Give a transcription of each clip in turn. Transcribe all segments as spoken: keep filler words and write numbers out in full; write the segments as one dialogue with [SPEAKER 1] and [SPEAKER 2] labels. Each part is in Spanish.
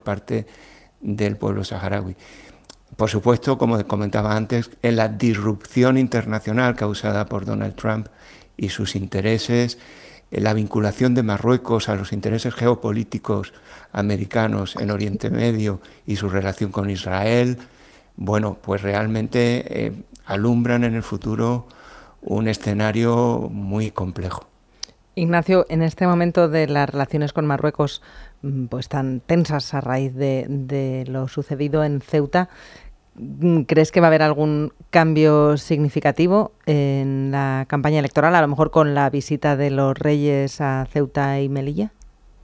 [SPEAKER 1] parte del pueblo saharaui. Por supuesto, como comentaba antes, en la disrupción internacional causada por Donald Trump y sus intereses, en la vinculación de Marruecos a los intereses geopolíticos americanos en Oriente Medio y su relación con Israel, bueno, pues realmente eh, alumbran en el futuro un escenario muy complejo.
[SPEAKER 2] Ignacio, en este momento de las relaciones con Marruecos pues tan tensas a raíz de, de lo sucedido en Ceuta, ¿crees que va a haber algún cambio significativo en la campaña electoral, a lo mejor con la visita de los reyes a Ceuta y Melilla?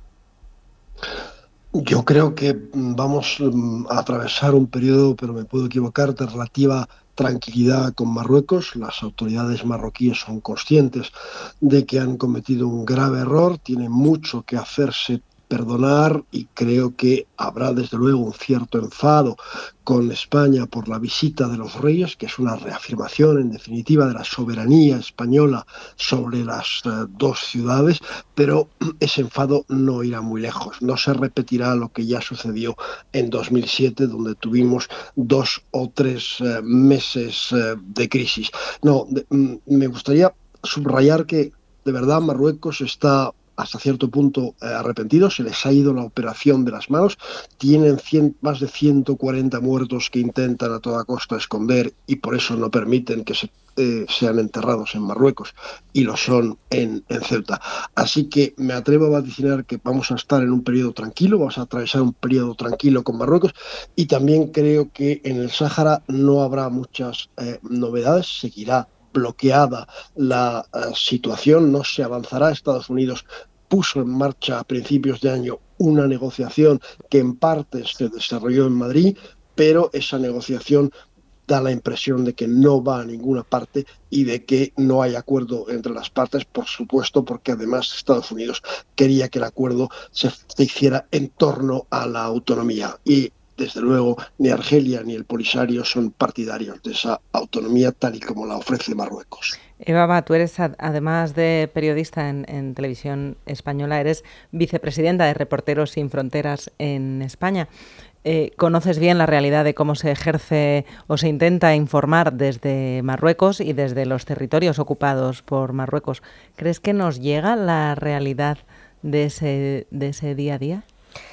[SPEAKER 3] Yo creo que vamos a atravesar un periodo, pero me puedo equivocar, de relativa tranquilidad con Marruecos. Las autoridades marroquíes son conscientes de que han cometido un grave error, tienen mucho que hacerse perdonar y creo que habrá desde luego un cierto enfado con España por la visita de los reyes, que es una reafirmación en definitiva de la soberanía española sobre las eh, dos ciudades, pero ese enfado no irá muy lejos. No se repetirá lo que ya sucedió en dos mil siete, donde tuvimos dos o tres eh, meses eh, de crisis. No, de, me gustaría subrayar que de verdad Marruecos está hasta cierto punto eh, arrepentidos, se les ha ido la operación de las manos, tienen cien, más de ciento cuarenta muertos que intentan a toda costa esconder y por eso no permiten que se, eh, sean enterrados en Marruecos y lo son en, en Ceuta. Así que me atrevo a vaticinar que vamos a estar en un periodo tranquilo, vamos a atravesar un periodo tranquilo con Marruecos y también creo que en el Sáhara no habrá muchas eh, novedades, seguirá bloqueada la uh, situación, no se avanzará. Estados Unidos puso en marcha a principios de año una negociación que en parte se desarrolló en Madrid, pero esa negociación da la impresión de que no va a ninguna parte y de que no hay acuerdo entre las partes, por supuesto, porque además Estados Unidos quería que el acuerdo se, se hiciera en torno a la autonomía. Y desde luego, ni Argelia ni el Polisario son partidarios de esa autonomía tal y como la ofrece Marruecos.
[SPEAKER 2] Eva Abad, tú eres, además de periodista en, en televisión española, eres vicepresidenta de Reporteros Sin Fronteras en España. Eh, ¿Conoces bien la realidad de cómo se ejerce o se intenta informar desde Marruecos y desde los territorios ocupados por Marruecos? ¿Crees que nos llega la realidad de ese, de ese día a día?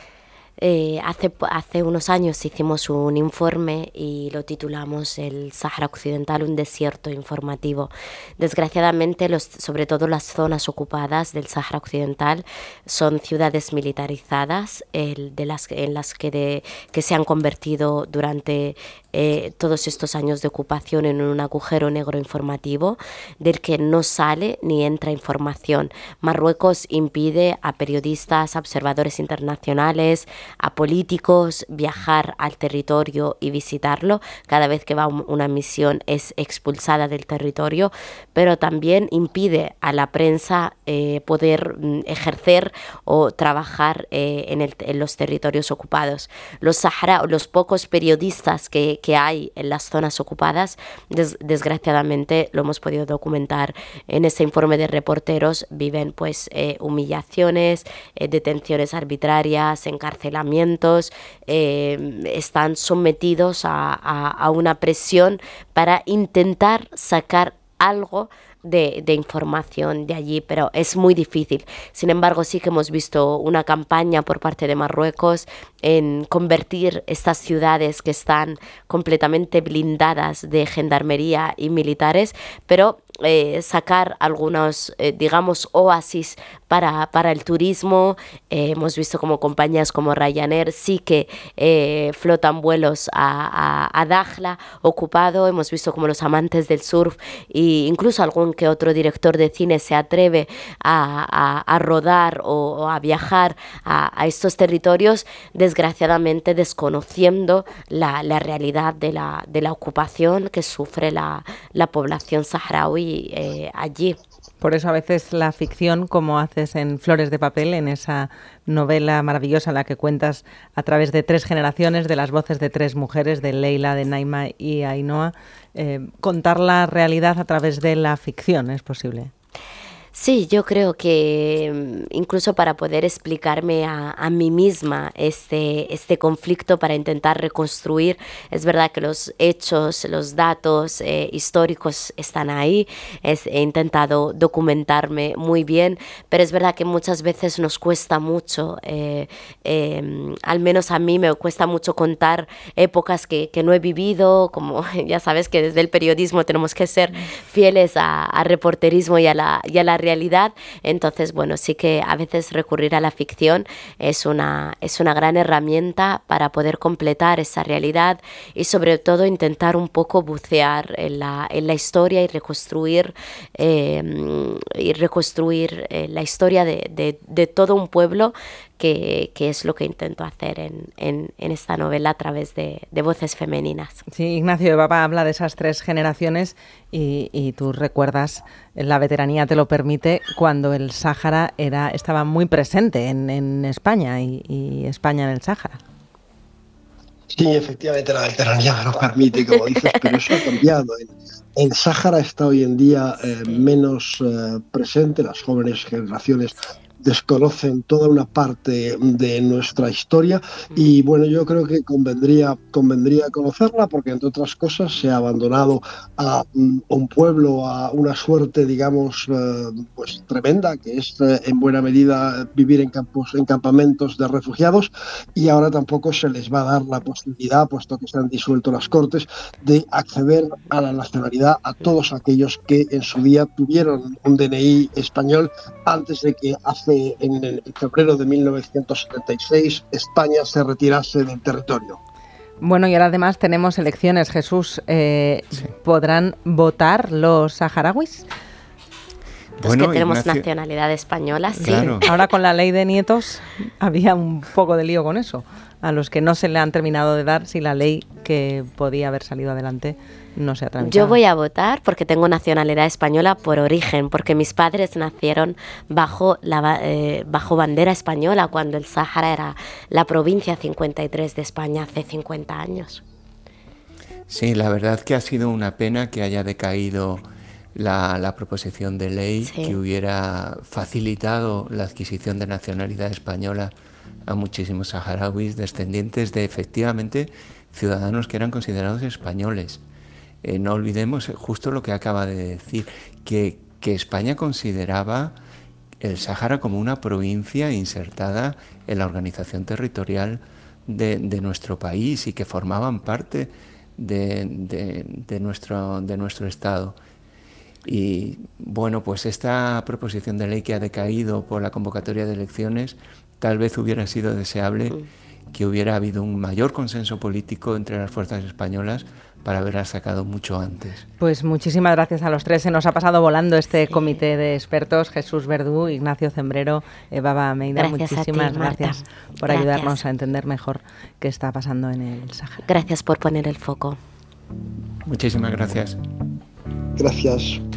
[SPEAKER 4] Eh, hace, hace unos años hicimos un informe y lo titulamos El Sáhara Occidental, un desierto informativo. Desgraciadamente, los, sobre todo las zonas ocupadas del Sáhara Occidental son ciudades militarizadas, el, de las, en las que, de, que se han convertido durante eh, todos estos años de ocupación en un agujero negro informativo del que no sale ni entra información. Marruecos impide a periodistas, a observadores internacionales, a políticos viajar al territorio y visitarlo. Cada vez que va una misión es expulsada del territorio, pero también impide a la prensa eh, poder mm, ejercer o trabajar eh, en, el, en los territorios ocupados. Los, Sahara, los pocos periodistas que, que hay en las zonas ocupadas, des, desgraciadamente lo hemos podido documentar en este informe de reporteros, viven pues eh, humillaciones, eh, detenciones arbitrarias, encarcelamientos, eh, están sometidos a, a, a una presión para intentar sacar algo de, de información de allí, pero es muy difícil. Sin embargo, sí que hemos visto una campaña por parte de Marruecos en convertir estas ciudades que están completamente blindadas de gendarmería y militares, pero eh, sacar algunos, eh, digamos, oasis para, para el turismo. Eh, hemos visto como compañías como Ryanair sí que eh, flotan vuelos a, a, a Dakhla ocupado. Hemos visto como los amantes del surf e incluso algún que otro director de cine se atreve a, a, a rodar o, o a viajar a, a estos territorios, desgraciadamente desconociendo la, la realidad de la, de la ocupación que sufre la, la población saharaui eh, allí.
[SPEAKER 2] Por eso a veces la ficción, como haces en Flores de Papel, en esa novela maravillosa en la que cuentas a través de tres generaciones, de las voces de tres mujeres, de Leila, de Naima y Ainhoa, eh, contar la realidad a través de la ficción, ¿es posible?
[SPEAKER 4] Sí, yo creo que incluso para poder explicarme a, a mí misma este, este conflicto, para intentar reconstruir, es verdad que los hechos, los datos eh, históricos están ahí, es, he intentado documentarme muy bien, pero es verdad que muchas veces nos cuesta mucho, eh, eh, al menos a mí me cuesta mucho contar épocas que, que no he vivido, como ya sabes que desde el periodismo tenemos que ser fieles a, a reporterismo y a la, y a la realidad. Entonces, bueno, sí que a veces recurrir a la ficción es una, es una gran herramienta para poder completar esa realidad y sobre todo intentar un poco bucear en la, en la historia y reconstruir, eh, y reconstruir eh, la historia de, de, de todo un pueblo, que, que es lo que intento hacer en, en, en esta novela a través de, de voces femeninas.
[SPEAKER 2] Sí, Ignacio Evapa habla de esas tres generaciones y, y tú recuerdas, la veteranía te lo permite, cuando el Sáhara era, estaba muy presente en, en España y, y España en el Sáhara.
[SPEAKER 3] Sí, efectivamente la veteranía me lo permite, como dices, pero eso ha cambiado. El Sáhara está hoy en día eh, menos eh, presente, las jóvenes generaciones desconocen toda una parte de nuestra historia y bueno, yo creo que convendría, convendría conocerla, porque entre otras cosas se ha abandonado a, a un pueblo, a una suerte, digamos, eh, pues tremenda, que es eh, en buena medida vivir en campos, en campamentos de refugiados, y ahora tampoco se les va a dar la posibilidad, puesto que se han disuelto las Cortes, de acceder a la nacionalidad a todos aquellos que en su día tuvieron un D N I español antes de que hace en el febrero de mil novecientos setenta y seis España se retirase del territorio.
[SPEAKER 2] Bueno, y ahora además tenemos elecciones, Jesús. Eh, sí. ¿Podrán votar los saharauis?
[SPEAKER 4] Los bueno, que tenemos Ignacio... nacionalidad española, sí.
[SPEAKER 2] Claro. Ahora con la ley de nietos había un poco de lío con eso. A los que no se le han terminado de dar, si la ley que podía haber salido adelante no se ha tramitado.
[SPEAKER 4] Yo voy a votar porque tengo nacionalidad española por origen, porque mis padres nacieron bajo la eh, bajo bandera española cuando el Sáhara era la provincia cincuenta y tres de España hace cincuenta años.
[SPEAKER 1] Sí, la verdad que ha sido una pena que haya decaído la, la proposición de ley, sí, que hubiera facilitado la adquisición de nacionalidad española a muchísimos saharauis descendientes de efectivamente ciudadanos que eran considerados españoles. Eh, no olvidemos justo lo que acaba de decir, que, que España consideraba el Sáhara como una provincia insertada en la organización territorial de, de nuestro país y que formaban parte de, de, de, nuestro, de nuestro Estado. Y bueno, pues esta proposición de ley que ha decaído por la convocatoria de elecciones, tal vez hubiera sido deseable que hubiera habido un mayor consenso político entre las fuerzas españolas para haberla sacado mucho antes.
[SPEAKER 2] Pues muchísimas gracias a los tres. Se nos ha pasado volando este sí. comité de expertos. Jesús Verdú, Ignacio Cembrero, Evapa Almeida.
[SPEAKER 4] Gracias
[SPEAKER 2] muchísimas
[SPEAKER 4] ti,
[SPEAKER 2] gracias por gracias. ayudarnos a entender mejor qué está pasando en el Sáhara.
[SPEAKER 4] Gracias por poner el foco.
[SPEAKER 1] Muchísimas gracias.
[SPEAKER 3] Gracias.